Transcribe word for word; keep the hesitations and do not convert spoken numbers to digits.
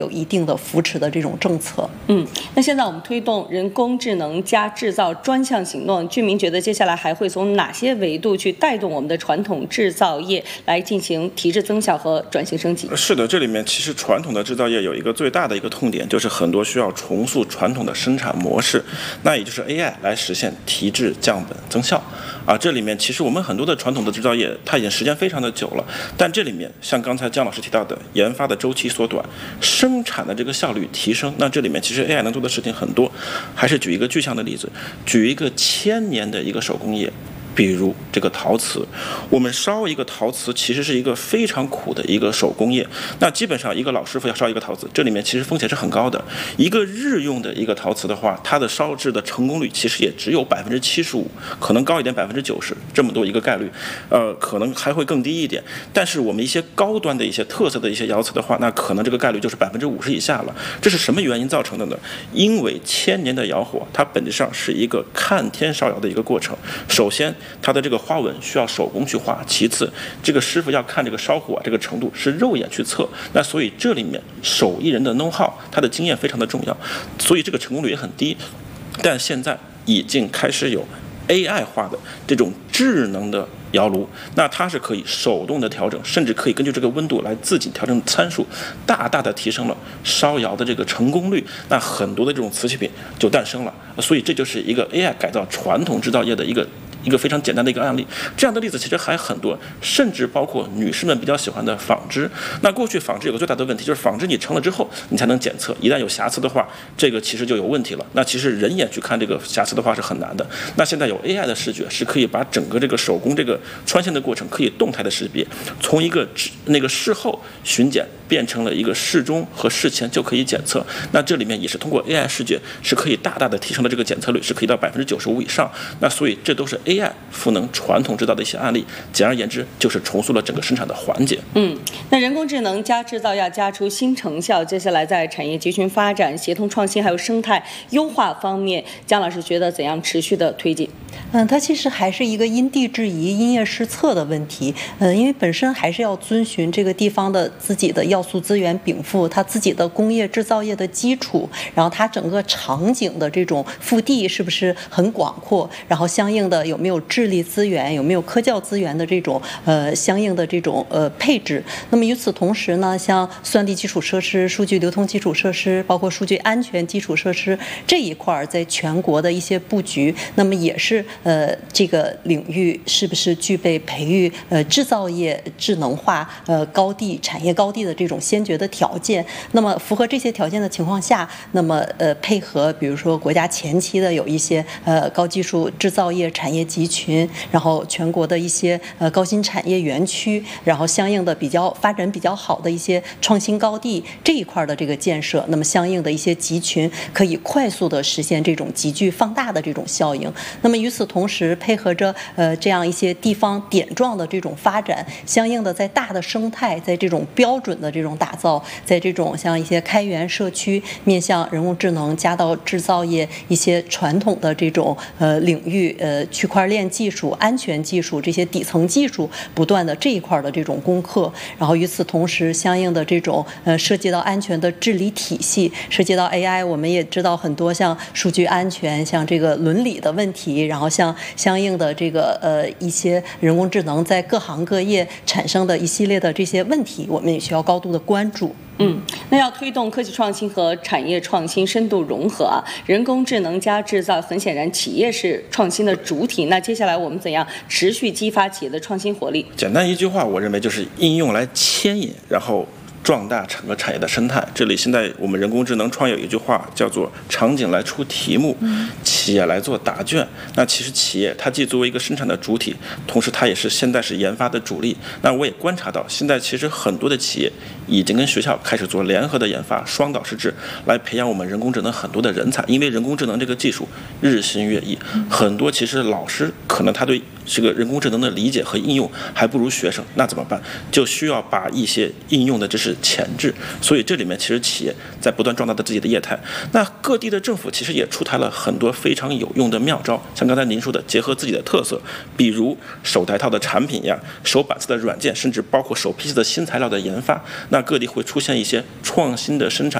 有一定的扶持的这种政策。 嗯，那现在我们推动人工智能加制造专项行动，居民觉得接下来还会从哪些维度去带动我们的传统制造业来进行提质增效和转型升级？ 是的，这里面其实传统的制造业有一个最大的一个痛点，就是很多需要重塑传统的生产模式，那也就是 A I 来实现提质降本增效。啊，这里面其实我们很多的传统的制造业，它已经时间非常的久了，但这里面像刚才姜老师提到的，研发的周期缩短，生产的这个效率提升，那这里面其实 A I 能做的事情很多。还是举一个具象的例子，举一个千年的一个手工业。比如这个陶瓷，我们烧一个陶瓷其实是一个非常苦的一个手工业，那基本上一个老师傅要烧一个陶瓷，这里面其实风险是很高的。一个日用的一个陶瓷的话，它的烧制的成功率其实也只有百分之七十五，可能高一点百分之九十，这么多一个概率，呃，可能还会更低一点。但是我们一些高端的一些特色的一些窑瓷的话，那可能这个概率就是百分之五十以下了。这是什么原因造成的呢？因为千年的窑火，它本质上是一个看天烧窑的一个过程。首先它的这个花纹需要手工去画，其次这个师傅要看这个烧火啊这个程度是肉眼去测，那所以这里面手艺人的 know how 他的经验非常的重要，所以这个成功率也很低。但现在已经开始有 A I 化的这种智能的窑炉，那它是可以手动的调整，甚至可以根据这个温度来自己调整参数，大大的提升了烧窑的这个成功率，那很多的这种瓷器品就诞生了。所以这就是一个 A I 改造传统制造业的一个一个非常简单的一个案例。这样的例子其实还很多，甚至包括女士们比较喜欢的纺织。那过去纺织有个最大的问题，就是纺织你成了之后你才能检测，一旦有瑕疵的话，这个其实就有问题了。那其实人眼去看这个瑕疵的话是很难的。那现在有 A I 的视觉，是可以把整个这个手工这个穿线的过程可以动态的识别，从一个那个事后巡检变成了一个事中和事前就可以检测。那这里面也是通过 A I 视觉是可以大大的提升的这个检测率，是可以到百分之九十五以上。那所以这都是 A I 赋能传统制造的一些案例。简而言之，就是重塑了整个生产的环节。 嗯，那人工智能加制造要加出新成效，接下来在产业集群发展、协同创新还有生态优化方面，姜老师觉得怎样持续的推进？ 嗯，它其实还是一个因地制宜、因业施策的问题。嗯，因为本身还是要遵循这个地方的自己的要素资源禀赋，它自己的工业制造业的基础，然后它整个场景的这种腹地是不是很广阔，然后相应的有没有智力资源、有没有科教资源的这种呃相应的这种呃配置。那么与此同时呢，像算力基础设施、数据流通基础设施，包括数据安全基础设施这一块，在全国的一些布局，那么也是呃这个领域是不是具备培育呃制造业智能化呃高地产业高地的这种先决的条件。那么符合这些条件的情况下，那么呃配合比如说国家前期的有一些呃高技术制造业产业集群，然后全国的一些呃高新产业园区，然后相应的比较发展比较好的一些创新高地这一块的这个建设，那么相应的一些集群可以快速的实现这种集聚放大的这种效应。那么与此同时，配合着呃这样一些地方点状的这种发展，相应的在大的生态，在这种标准的这种打造，在这种像一些开源社区面向人工智能加到制造业一些传统的这种呃领域，呃区块链技术、安全技术这些底层技术不断的这一块的这种攻克，然后与此同时，相应的这种呃涉及到安全的治理体系，涉及到 A I， 我们也知道很多像数据安全、像这个伦理的问题，然后像相应的这个呃一些人工智能在各行各业产生的一系列的这些问题，我们也需要高度的关注。 嗯，那要推动科技创新和产业创新深度融合啊，人工智能加制造，很显然企业是创新的主体。那接下来我们怎样持续激发企业的创新活力？ 简单一句话，我认为就是应用来牵引，然后壮大整个产业的生态。这里现在我们人工智能创业有一句话叫做场景来出题目，企业来做答卷。那其实企业它既作为一个生产的主体，同时它也是现在是研发的主力。那我也观察到，现在其实很多的企业已经跟学校开始做联合的研发，双导师制来培养我们人工智能很多的人才。因为人工智能这个技术日新月异，很多其实老师可能他对这个人工智能的理解和应用还不如学生，那怎么办？就需要把一些应用的知识前置。所以这里面其实企业在不断壮大的自己的业态。那各地的政府其实也出台了很多非非常有用的妙招，像刚才您说的，结合自己的特色，比如手带套的产品呀、手把式的软件，甚至包括手批次的新材料的研发，那各地会出现一些创新的生产